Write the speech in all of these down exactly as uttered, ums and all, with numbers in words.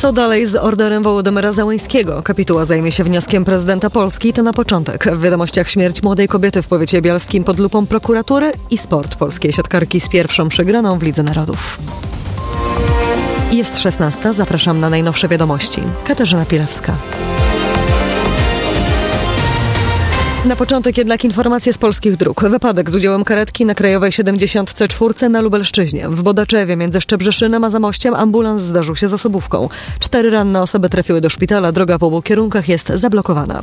Co dalej z orderem Wołodymyra Zełenskiego? Kapituła zajmie się wnioskiem prezydenta Polski. To na początek. W wiadomościach śmierć młodej kobiety w powiecie bielskim pod lupą prokuratury i sport polskiej siatkarki z pierwszą przegraną w Lidze Narodów. Jest szesnasta. Zapraszam na najnowsze wiadomości. Katarzyna Pilewska. Na początek jednak informacje z polskich dróg. Wypadek z udziałem karetki na Krajowej siedemdziesiąt cztery na Lubelszczyźnie. W Bodaczewie między Szczebrzeszynem a Zamościem ambulans zdarzył się z osobówką. Cztery ranne osoby trafiły do szpitala. Droga w obu kierunkach jest zablokowana.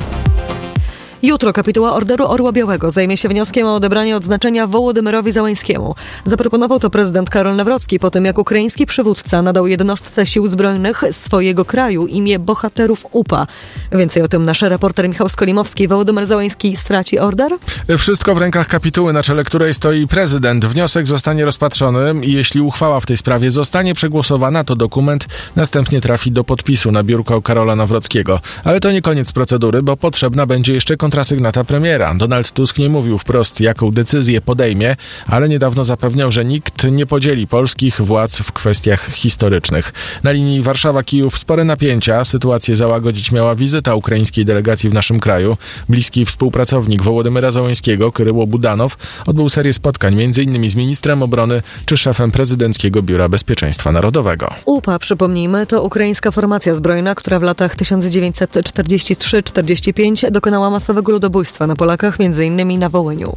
Jutro kapituła Orderu Orła Białego zajmie się wnioskiem o odebranie odznaczenia Wołodymyrowi Zełenskiemu. Zaproponował to prezydent Karol Nawrocki po tym, jak ukraiński przywódca nadał jednostce sił zbrojnych swojego kraju imię bohaterów U P A. Więcej o tym nasz reporter Michał Skolimowski. Wołodymyr Zełenski straci order? Wszystko w rękach kapituły, na czele której stoi prezydent. Wniosek zostanie rozpatrzony i jeśli uchwała w tej sprawie zostanie przegłosowana, to dokument następnie trafi do podpisu na biurko Karola Nawrockiego. Ale to nie koniec procedury, bo potrzebna będzie jeszcze kontrasygnata premiera. Donald Tusk nie mówił wprost, jaką decyzję podejmie, ale niedawno zapewniał, że nikt nie podzieli polskich władz w kwestiach historycznych. Na linii Warszawa-Kijów spore napięcia. Sytuację załagodzić miała wizyta ukraińskiej delegacji w naszym kraju. Bliski współpracownik Wołodymyra Zełenskiego, Kyryło Budanow, odbył serię spotkań między innymi z ministrem obrony czy szefem prezydenckiego Biura Bezpieczeństwa Narodowego. U P A, przypomnijmy, to ukraińska formacja zbrojna, która w latach tysiąc dziewięćset czterdziestym trzecim czterdziestym piątym dokonała masowego ludobójstwa na Polakach, między innymi na Wołyniu.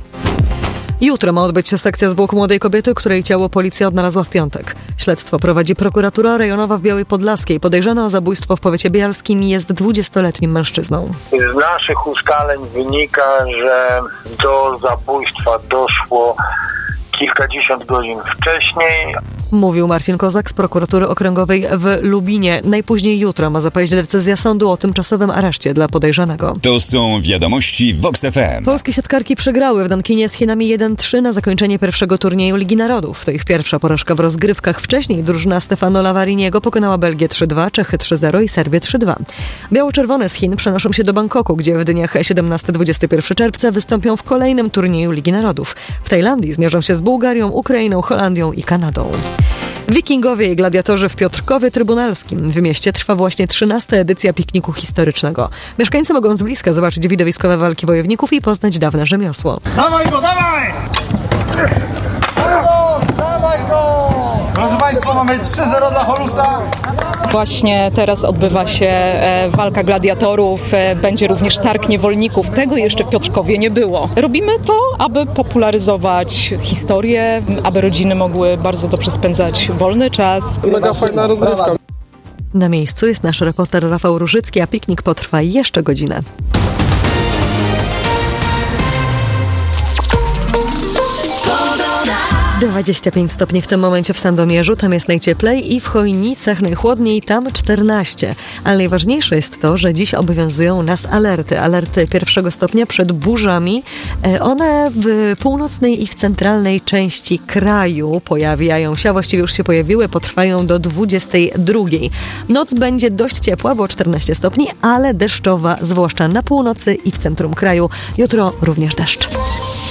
Jutro ma odbyć się sekcja zwłok młodej kobiety, której ciało policja odnalazła w piątek. Śledztwo prowadzi prokuratura rejonowa w Białej Podlaskiej. Podejrzany o zabójstwo w powiecie bielskim jest dwudziestoletnim mężczyzną. Z naszych ustaleń wynika, że do zabójstwa doszło kilkadziesiąt godzin wcześniej. Mówił Marcin Kozak z prokuratury okręgowej w Lubinie. Najpóźniej jutro ma zapaść decyzja sądu o tymczasowym areszcie dla podejrzanego. To są wiadomości Vox F M. Polskie siatkarki przegrały w Nankinie z Chinami jeden trzy na zakończenie pierwszego turnieju Ligi Narodów. To ich pierwsza porażka w rozgrywkach. Wcześniej drużyna Stefano Lavariniego pokonała Belgię trzy dwa, Czechy trzy zero i Serbię trzy dwa. Biało-czerwone z Chin przenoszą się do Bangkoku, gdzie w dniach siedemnastego do dwudziestego pierwszego czerwca wystąpią w kolejnym turnieju Ligi Narodów. W Tajlandii zmierzą się z Bułgarią, Ukrainą, Holandią i Kanadą. Wikingowie i gladiatorzy w Piotrkowie Trybunalskim. W mieście trwa właśnie trzynasta edycja pikniku historycznego. Mieszkańcy mogą z bliska zobaczyć widowiskowe walki wojowników i poznać dawne rzemiosło. Dawaj go, dawaj! Dawaj go! Proszę Państwa, mamy trzy zero dla Holusa. Właśnie teraz odbywa się e, walka gladiatorów, e, będzie również targ niewolników. Tego jeszcze w Piotrkowie nie było. Robimy to, aby popularyzować historię, aby rodziny mogły bardzo dobrze spędzać wolny czas. Mega fajna rozrywka. Na miejscu jest nasz reporter Rafał Różycki, a piknik potrwa jeszcze godzinę. dwadzieścia pięć stopni w tym momencie w Sandomierzu, tam jest najcieplej i w Chojnicach najchłodniej, tam czternaście. Ale najważniejsze jest to, że dziś obowiązują nas alerty. Alerty pierwszego stopnia przed burzami. One w północnej i w centralnej części kraju pojawiają się, a właściwie już się pojawiły, potrwają do dwudziestej drugiej. Noc będzie dość ciepła, bo czternaście stopni, ale deszczowa, zwłaszcza na północy i w centrum kraju. Jutro również deszcz.